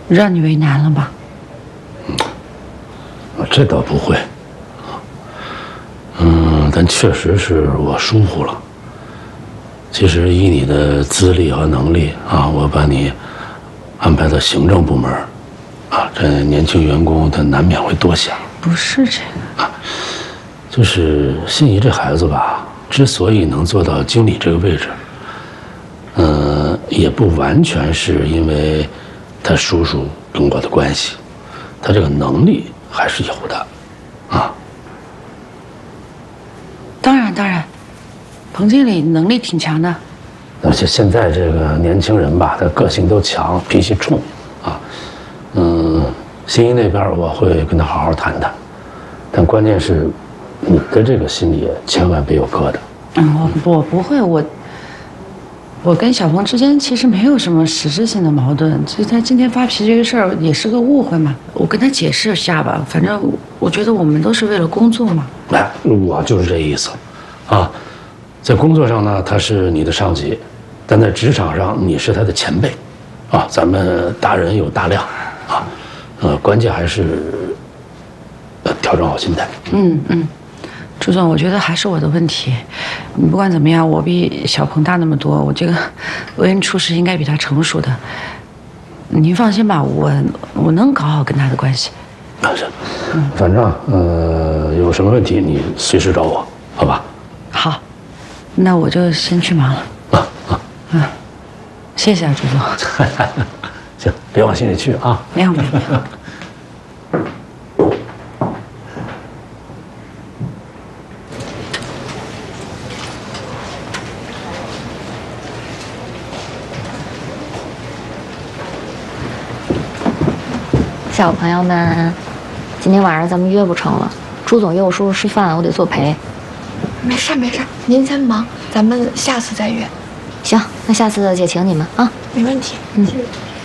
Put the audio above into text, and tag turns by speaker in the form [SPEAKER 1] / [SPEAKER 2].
[SPEAKER 1] 让你为难了吧？
[SPEAKER 2] 这倒不会。但确实是我疏忽了。其实以你的资历和能力啊，我把你安排到行政部门，啊，这年轻员工他难免会多想。
[SPEAKER 1] 不是这个，
[SPEAKER 2] 就是心怡这孩子吧，之所以能做到经理这个位置，也不完全是因为他叔叔跟我的关系，他这个能力还是有的，啊。
[SPEAKER 1] 当然，彭经理能力挺强的。
[SPEAKER 2] 而且现在这个年轻人吧，他个性都强，脾气冲，啊，心怡那边我会跟他好好谈谈，但关键是，你的这个心里千万别有疙瘩。
[SPEAKER 1] 我不会，我跟小鹏之间其实没有什么实质性的矛盾，其实他今天发脾气这个事儿也是个误会嘛，我跟他解释一下吧，反正我觉得我们都是为了工作嘛。
[SPEAKER 2] 哎，我就是这意思，啊，在工作上呢，他是你的上级，但在职场上你是他的前辈，啊，咱们大人有大量，啊，关键还是调整好心态。
[SPEAKER 1] 朱总，我觉得还是我的问题。你不管怎么样，我比小鹏大那么多，我这个为人处事应该比他成熟的。您放心吧，我能搞好跟他的关系。
[SPEAKER 2] 是，反正有什么问题你随时找我，好吧？
[SPEAKER 1] 好，那我就先去忙了。谢谢啊，朱总。
[SPEAKER 2] 行，别往心里去啊。
[SPEAKER 1] 没有。
[SPEAKER 3] 小朋友们，今天晚上咱们约不成了。朱总约我叔叔吃饭，我得作陪。
[SPEAKER 4] 没事，您先忙，咱们下次再约。
[SPEAKER 3] 行，那下次姐请你们啊。
[SPEAKER 4] 没问题。谢谢。